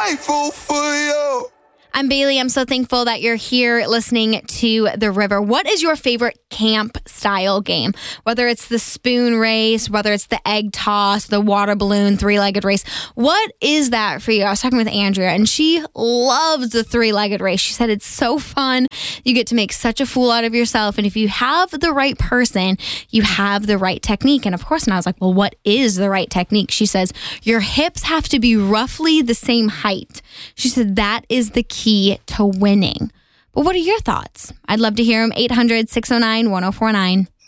grateful for you. I'm Bailey. I'm so thankful that you're here listening to The River. What is your favorite camp style game? Whether it's the spoon race, whether it's the egg toss, the water balloon, three-legged race. What is that for you? I was talking with Andrea, and she loves the three-legged race. She said it's so fun. You get to make such a fool out of yourself. And if you have the right person, you have the right technique. And of course, and I was like, well, what is the right technique? She says, your hips have to be roughly the same height. She said that is the key to winning. But what are your thoughts? I'd love to hear them. 800-609-1049.